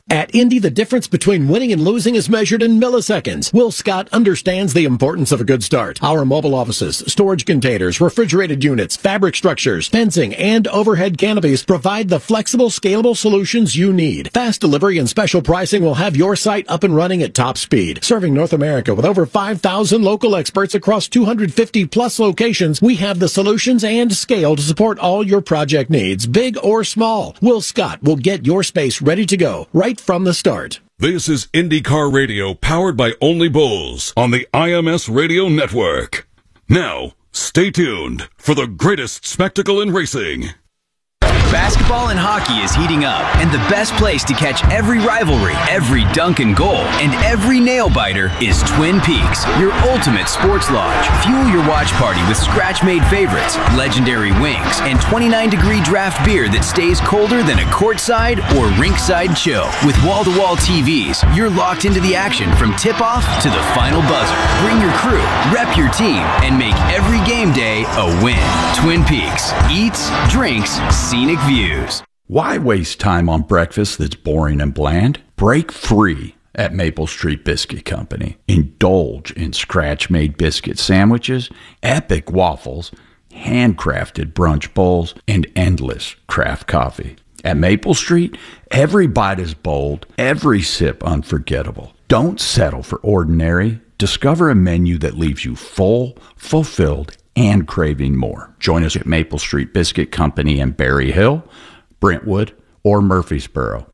At Indy, the difference between winning and losing is measured in milliseconds. Will Scott understands the importance of a good start. Our mobile offices, storage containers, refrigerated units, fabric structures, fencing, and overhead canopies provide the flexible, scalable solutions you need. Fast delivery and special pricing will have your site up and running at top speed. Serving North America with over 5,000 local experts across 250 plus locations, we have the solutions and scale to support all your project needs, big or small. Will Scott will get your space ready to go right from the start. This is IndyCar Radio, powered by Only Bulls on the IMS Radio Network. Now, stay tuned for the greatest spectacle in racing. Basketball and hockey is heating up, and the best place to catch every rivalry, every dunk and goal, and every nail-biter is Twin Peaks, your ultimate sports lodge. Fuel your watch party with scratch-made favorites, legendary wings, and 29-degree draft beer that stays colder than a courtside or rinkside chill. With wall-to-wall TVs, you're locked into the action from tip-off to the final buzzer. Bring your crew, rep your team, and make every game day a win. Twin Peaks. Eats, drinks, scenic views. Why waste time on breakfast that's boring and bland? Break free at Maple Street Biscuit Company. Indulge in scratch-made biscuit sandwiches, epic waffles, handcrafted brunch bowls, and endless craft coffee. At Maple Street, every bite is bold, every sip unforgettable. Don't settle for ordinary. Discover a menu that leaves you full, fulfilled, and craving more. Join us at Maple Street Biscuit Company in Berry Hill, Brentwood, or Murfreesboro.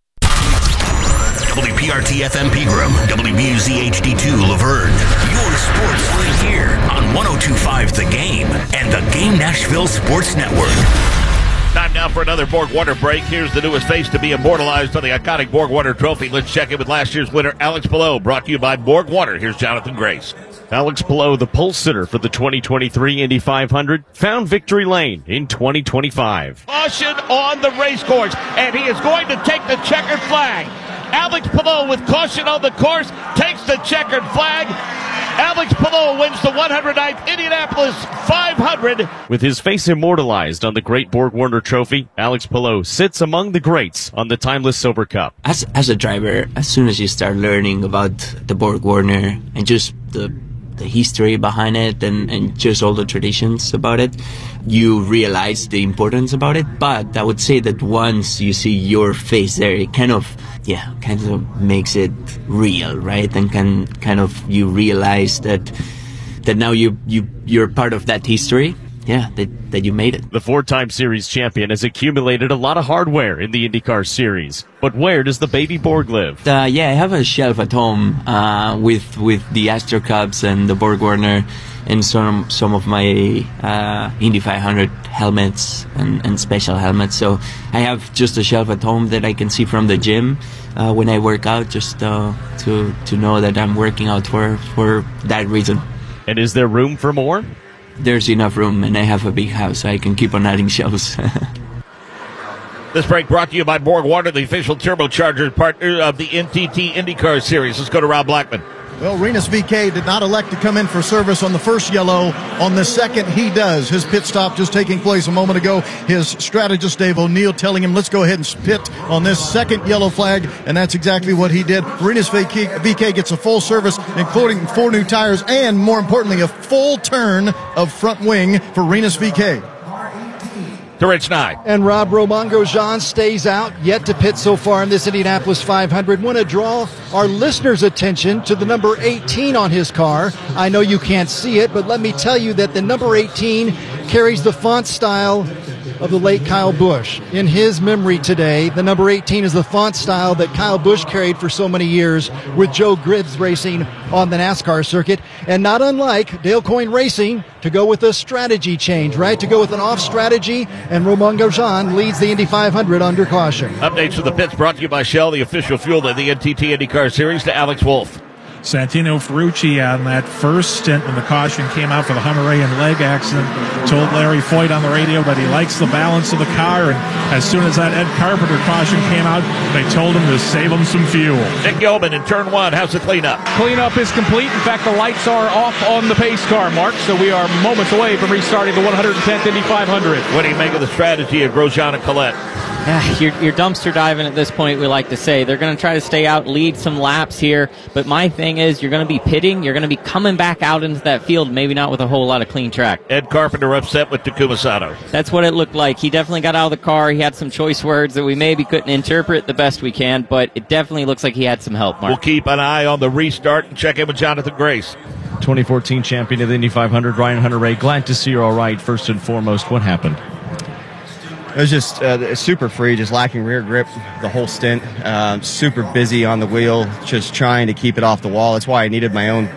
WPRT FM Pegram, WBUZ HD2 Laverne. Your sports league here on 102.5 The Game and the Game Nashville Sports Network. Time now for another Borg-Warner break. Here's the newest face to be immortalized on the iconic Borg-Warner trophy. Let's check in with last year's winner, Alex Palou, brought to you by Borg-Warner. Here's Jonathan Grace. Alex Palou, the pole sitter for the 2023 Indy 500, found victory lane in 2025. Caution on the race course, and he is going to take the checkered flag. Alex Palou with caution on the course takes the checkered flag. Alex Palou wins the 109th Indianapolis 500. With his face immortalized on the great Borg-Warner trophy, Alex Palou sits among the greats on the Timeless Silver Cup. As a driver, as soon as you start learning about the Borg-Warner and just the history behind it and just all the traditions about it, you realize the importance about it. But I would say that once you see your face there, it kind of makes it real, right? And kind of you realize that now you're part of that history. Yeah, that you made it. The four-time series champion has accumulated a lot of hardware in the IndyCar series. But where does the baby Borg live? I have a shelf at home with the Astro Cups and the Borg-Warner and some of my Indy 500 helmets and special helmets. So I have just a shelf at home that I can see from the gym when I work out, just to know that I'm working out for that reason. And is there room for more? There's enough room, and I have a big house, so I can keep on adding shelves. This break brought to you by Borg-Warner, the official turbocharger partner of the NTT IndyCar Series. Let's go to Rob Blackman. Well, Rinus VeeKay did not elect to come in for service on the first yellow. On the second, he does. His pit stop just taking place a moment ago. His strategist, Dave O'Neill, telling him, let's go ahead and pit on this second yellow flag, and that's exactly what he did. Rinus VeeKay gets a full service, including 4 new tires, and more importantly, a full turn of front wing for Rinus VeeKay. To Rich Nye. And Rob Romain Grosjean stays out, yet to pit so far in this Indianapolis 500. Want to draw our listeners' attention to the number 18 on his car. I know you can't see it, but let me tell you that the number 18 carries the font style of the late Kyle Busch. In his memory today, the number 18 is the font style that Kyle Busch carried for so many years with Joe Gibbs racing on the NASCAR circuit. And not unlike Dale Coyne Racing, to go with a strategy change, right? To go with an off strategy, and Romain Grosjean leads the Indy 500 under caution. Updates from the pits brought to you by Shell, the official fuel of the NTT IndyCar Series, to Alex Wolf. Santino Ferrucci on that first stint when the caution came out for the Hungarian leg accident told Larry Foyt on the radio that he likes the balance of the car, and as soon as that Ed Carpenter caution came out, they told him to save him some fuel. Nick Yeoman in turn 1. How's the cleanup? Cleanup is complete. In fact, the lights are off on the pace car, Mark, so we are moments away from restarting the 110th Indy 500. What do you make of the strategy of Grosjean and Collette? You're dumpster diving at this point, we like to say. They're going to try to stay out, lead some laps here. But my thing is, you're going to be pitting. You're going to be coming back out into that field, maybe not with a whole lot of clean track. Ed Carpenter upset with Takuma Sato. That's what it looked like. He definitely got out of the car. He had some choice words that we maybe couldn't interpret the best we can, but it definitely looks like he had some help, Mark. We'll keep an eye on the restart and check in with Jonathan Grace. 2014 champion of the Indy 500, Ryan Hunter-Reay. Glad to see you're all right. First and foremost, what happened? It was just super free, just lacking rear grip the whole stint. Super busy on the wheel, just trying to keep it off the wall. That's why I needed my own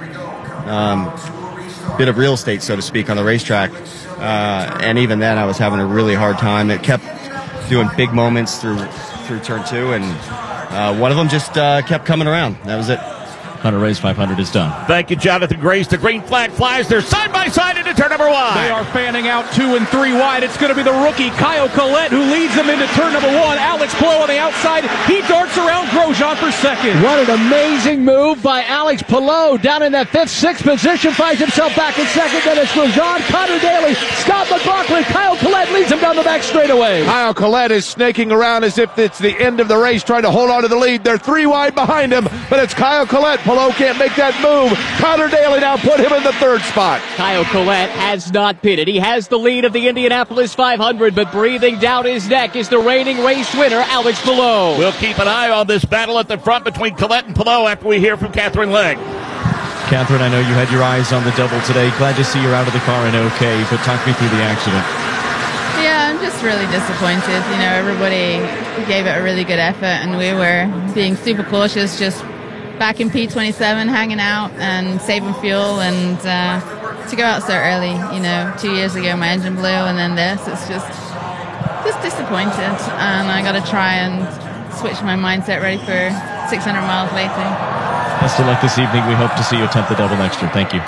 bit of real estate, so to speak, on the racetrack. And even then, I was having a really hard time. It kept doing big moments through turn 2, and one of them just kept coming around. That was it. Hunter-Reay's 500 is done. Thank you, Jonathan Grace. The green flag flies. They're side by side into turn number 1. They are fanning out 2 and 3 wide. It's going to be the rookie, Kyle Collette, who leads them into turn number 1. Alex Palou on the outside. He darts around Grosjean for second. What an amazing move by Alex Palou. Down in that 5th, 6th position, finds himself back in second. Then it's Grosjean, Connor Daly, Scott McLaughlin. Kyle Collette leads him down the back straightaway. Kyle Collette is snaking around as if it's the end of the race, trying to hold on to the lead. They're 3 wide behind him, but it's Kyle Collette. Palou can't make that move. Connor Daly now put him in the 3rd spot. Kyle Collette has not pitted. He has the lead of the Indianapolis 500, but breathing down his neck is the reigning race winner, Alex Palou. We'll keep an eye on this battle at the front between Collette and Palou after we hear from Catherine Legg. Catherine, I know you had your eyes on the double today. Glad to see you're out of the car and okay, but talk me through the accident. Yeah, I'm just really disappointed. You know, everybody gave it a really good effort, and we were being super cautious, just back in P27, hanging out and saving fuel, and to go out so early, you know, 2 years ago my engine blew, and then this, it's just disappointed, and I got to try and switch my mindset ready for 600 miles later. Best of luck this evening. We hope to see you attempt the double next year. Thank you.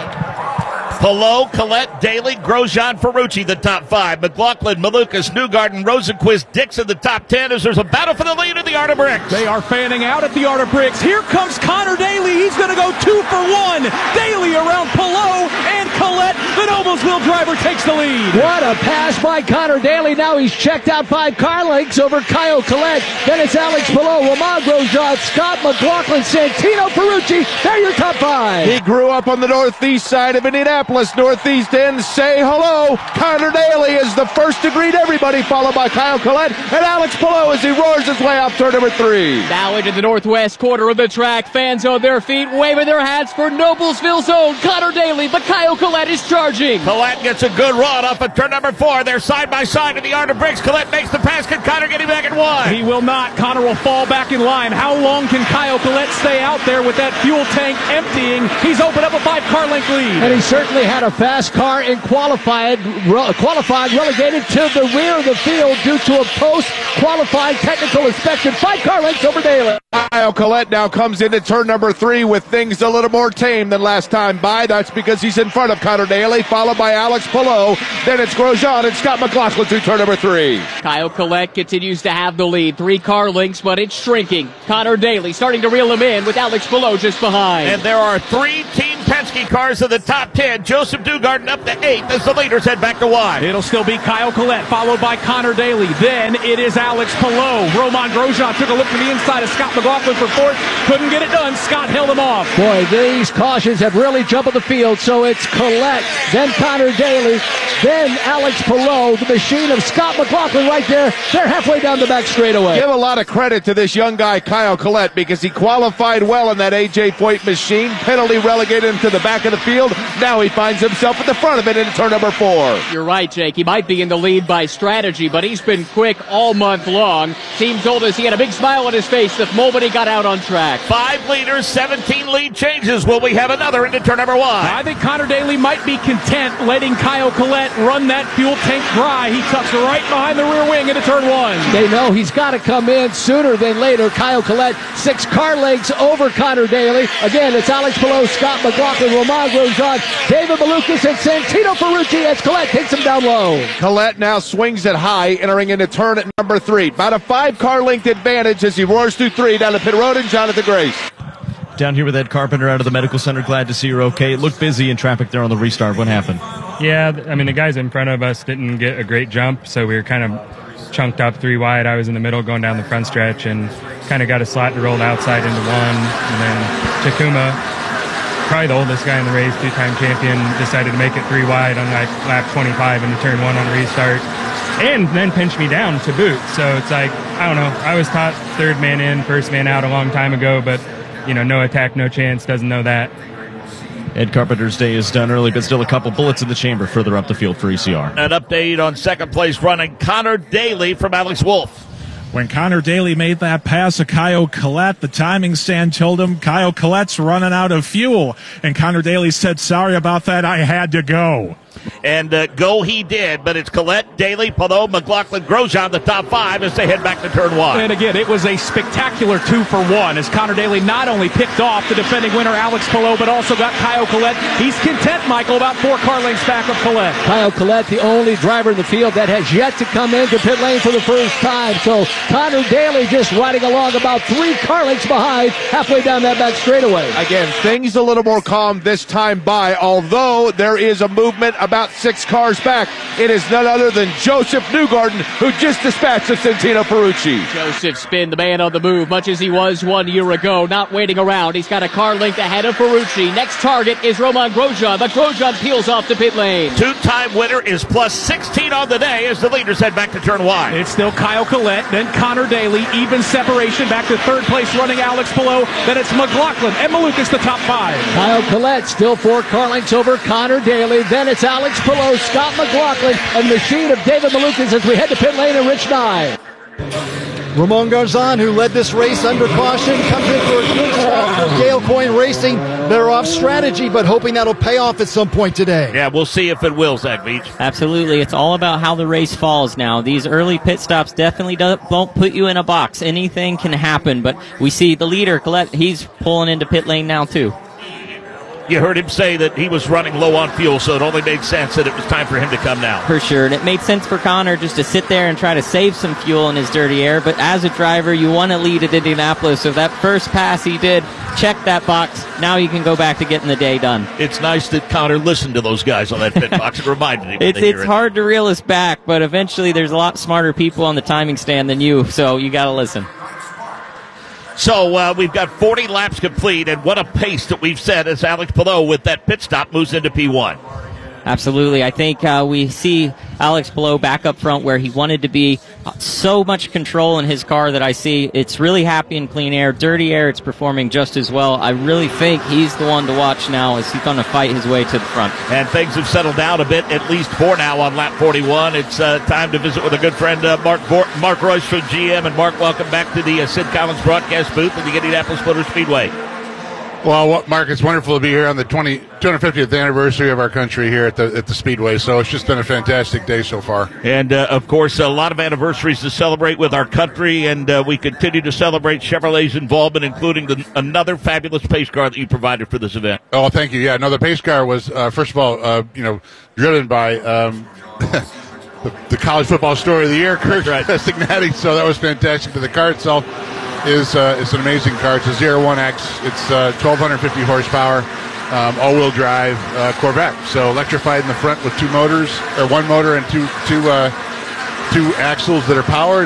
Palou, Collette, Daly, Grosjean, Ferrucci, the top 5. McLaughlin, Malukas, Newgarden, Rosenquist, Dixon, the top 10 as there's a battle for the lead at the Art of Bricks. They are fanning out at the Art of Bricks. Here comes Connor Daly. He's going to go 2 for 1. Daly around Palou and Collette. The Noblesville driver takes the lead. What a pass by Connor Daly. Now he's checked out 5 car lengths over Kyle Collette. Then it's Alex Palou, Romain Grosjean, Scott McLaughlin, Santino Ferrucci. They're your top 5. He grew up on the northeast side of Indianapolis. Northeast end, say hello. Connor Daly is the first to greet everybody, followed by Kyle Collette and Alex Palou as he roars his way off turn number 3. Now into the northwest quarter of the track. Fans on their feet, waving their hats for Noblesville's own Connor Daly, but Kyle Collette is charging. Collette gets a good run off of turn number 4. They're side by side in the Art of Bricks. Collette makes the pass. Can Connor get him back in 1? He will not. Connor will fall back in line. How long can Kyle Collette stay out there with that fuel tank emptying? He's opened up a 5-car length lead. And he certainly had a fast car and qualified, relegated to the rear of the field due to a post-qualified technical inspection. 5-car lengths over Daly. Kyle Collette now comes into turn number 3 with things a little more tame than last time by. That's because he's in front of Connor Daly, followed by Alex Palou. Then it's Grosjean and Scott McLaughlin through turn number 3. Kyle Collette continues to have the lead. 3-car lengths, but it's shrinking. Connor Daly starting to reel him in with Alex Palou just behind. And there are 3 Team Penske cars in the top 10. Joseph Newgarden up to 8th as the leaders head back to 1. It'll still be Kyle Collette, followed by Connor Daly. Then it is Alex Palou. Romain Grosjean took a look to the inside of Scott McLaughlin for 4th. Couldn't get it done. Scott held him off. Boy, these cautions have really jumped the field. So it's Collette, then Connor Daly, then Alex Palou, the machine of Scott McLaughlin right there. They're halfway down the back straightaway. Give a lot of credit to this young guy, Kyle Collette, because he qualified well in that A.J. Foyt machine. Penalty relegated him to the back of the field. Now he finds himself at the front of it into turn number 4. You're right, Jake. He might be in the lead by strategy, but he's been quick all month long. Team told us he had a big smile on his face the moment he got out on track. 5 leaders, 17 lead changes. Will we have another into turn number 1? I think Connor Daly might be content letting Kyle Collette run that fuel tank dry. He tucks right behind the rear wing into turn 1. They know he's got to come in sooner than later. Kyle Collette, 6 car lengths over Connor Daly. Again, it's Alex Palou, Scott McLaughlin, Romain Grosjean, David Malukas, and Santino Ferrucci as Collette takes him down low. Collette now swings it high, entering into turn at number 3. About a 5-car length advantage as he roars through 3 down the pit road and Jonathan Grace. Down here with Ed Carpenter out of the medical center. Glad to see you're okay. It looked busy in traffic there on the restart. What happened? Yeah, I mean, the guys in front of us didn't get a great jump, so we were kind of chunked up 3 wide. I was in the middle going down the front stretch and kind of got a slot and rolled outside into 1. And then Takuma, probably the oldest guy in the race, 2-time champion, decided to make it 3 wide on like lap 25 into turn 1 on restart. And then pinched me down to boot. So it's like, I don't know. I was taught third man in, first man out a long time ago, but, no attack, no chance, doesn't know that. Ed Carpenter's day is done early, but still a couple bullets in the chamber further up the field for ECR. An update on second place running Connor Daly from Alex Wolf. When Connor Daly made that pass to Kyle Collette, the timing stand told him Kyle Collette's running out of fuel. And Connor Daly said, sorry about that, I had to go. And go he did, but it's Collette, Daly, Palou, McLaughlin, Grosjean, the top 5 as they head back to turn 1. And again, it was a spectacular 2-for-1 as Connor Daly not only picked off the defending winner Alex Palou, but also got Kyle Collette. He's content, Michael, about 4 car lengths back of Collette. Kyle Collette, the only driver in the field that has yet to come into pit lane for the first time. So Connor Daly just riding along about 3 car lengths behind halfway down that back straightaway. Again, things a little more calm this time by, although there is a movement about 6 cars back. It is none other than Joseph Newgarden, who just dispatched of Santino Ferrucci. Joseph Spin, the man on the move, much as he was 1 year ago, not waiting around. He's got a car length ahead of Ferrucci. Next target is Romain Grosjean, but Grosjean peels off the pit lane. 2-time winner is plus 16 on the day as the leaders head back to turn 1. It's still Kyle Collette, then Connor Daly, even separation back to third place running Alex Palou. Then it's McLaughlin and Malukas the top 5. Kyle Collette still 4 car lengths over Connor Daly. Then it's Alex Palou, Scott McLaughlin, and machine of David Malukas as we head to pit lane and Rich Nye. Ramon Garzon, who led this race under caution, comes in for a good start for Gale Coyne Racing. They're off strategy, but hoping that'll pay off at some point today. Yeah, we'll see if it will, Zach Beach. Absolutely. It's all about how the race falls now. These early pit stops definitely don't put you in a box. Anything can happen, but we see the leader, Collette, he's pulling into pit lane now, too. You heard him say that he was running low on fuel, so it only made sense that it was time for him to come now. For sure, and it made sense for Connor just to sit there and try to save some fuel in his dirty air, but as a driver, you want to lead at Indianapolis, so that first pass he did, check that box. Now you can go back to getting the day done. It's nice that Connor listened to those guys on that pit box and reminded him. It's hard to reel us back, but eventually there's a lot smarter people on the timing stand than you, so you got to listen. So we've got 40 laps complete, and what a pace that we've set as Alex Palou with that pit stop moves into P1. Absolutely. I think we see Alex Palou back up front where he wanted to be. So much control in his car that I see. It's really happy in clean air. Dirty air, it's performing just as well. I really think he's the one to watch now as he's going to fight his way to the front. And things have settled down a bit, at least for now on lap 41. It's time to visit with a good friend, Mark Royce from GM. And Mark, welcome back to the Sid Collins broadcast booth at the Indianapolis Motor Speedway. Well, Mark, it's wonderful to be here on the 250th anniversary of our country here at the Speedway. So it's just been a fantastic day so far. And, of course, a lot of anniversaries to celebrate with our country, and we continue to celebrate Chevrolet's involvement, including another fabulous pace car that you provided for this event. Oh, thank you. Yeah, no, the pace car was, first of all, driven by the college football story of the year, Kirk Cignati. So that was fantastic. But the car itself is an amazing car. It's a 01X. It's 1,250 horsepower, all-wheel drive Corvette. So electrified in the front with 2 motors, or 1 motor and two axles that are powered.